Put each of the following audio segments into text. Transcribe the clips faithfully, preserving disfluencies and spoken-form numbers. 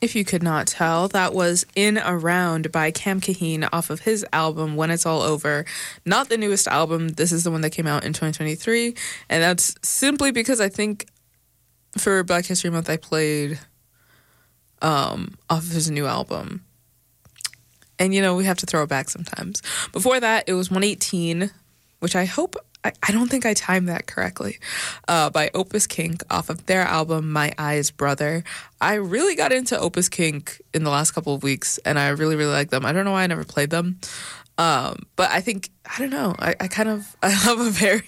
If you could not tell, that was In Around by Cam Kaheen off of his album When It's All Over. Not the newest album. This is the one that came out in twenty twenty-three. And that's simply because I think for Black History Month I played um, off of his new album. And, you know, we have to throw it back sometimes. Before that, it was one eighteen, which I hope... I, I don't think I timed that correctly, uh, by Opus Kink off of their album, My Eyes Brother. I really got into Opus Kink in the last couple of weeks, and I really, really like them. I don't know why I never played them, um, but I think, I don't know, I, I kind of, I love a very,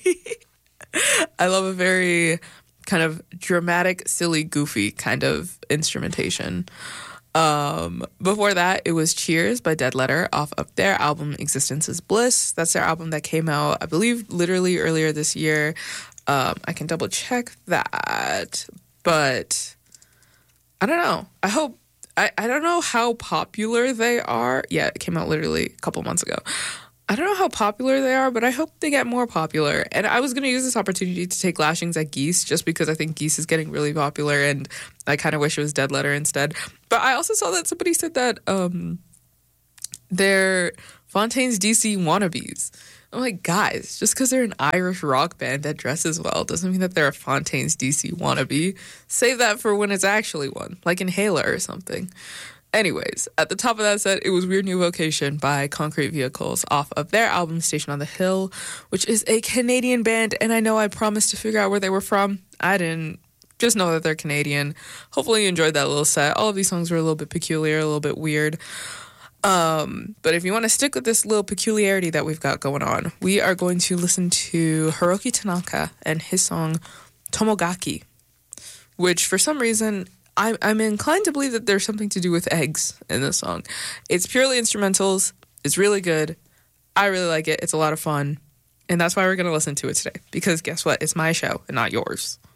I love a very kind of dramatic, silly, goofy kind of instrumentation. Um, before that, it was Cheers by Dead Letter off of their album Existence is Bliss. That's their album that came out, I believe, literally earlier this year. Um, I can double check that, but I don't know. I hope, I, I don't know how popular they are. Yeah, it came out literally a couple months ago. I don't know how popular they are, but I hope they get more popular. And I was going to use this opportunity to take lashings at Geese just because I think Geese is getting really popular and I kind of wish it was Dead Letter instead. But I also saw that somebody said that um, they're Fontaine's D C wannabes. I'm like, guys, just because they're an Irish rock band that dresses well doesn't mean that they're a Fontaine's D C wannabe. Save that for when it's actually one, like Inhaler or something. Anyways, at the top of that set, it was Weird New Vocation by Concrete Vehicles off of their album Station on the Hill, which is a Canadian band, and I know I promised to figure out where they were from. I didn't. Just know that they're Canadian. Hopefully you enjoyed that little set. All of these songs were a little bit peculiar, a little bit weird. Um, but if you want to stick with this little peculiarity that we've got going on, we are going to listen to Hiroki Tanaka and his song Tomogaki, which for some reason... I'm, I'm inclined to believe that there's something to do with eggs in this song. It's purely instrumentals. It's really good. I really like it. It's a lot of fun. And that's why we're going to listen to it today. Because guess what? It's my show and not yours.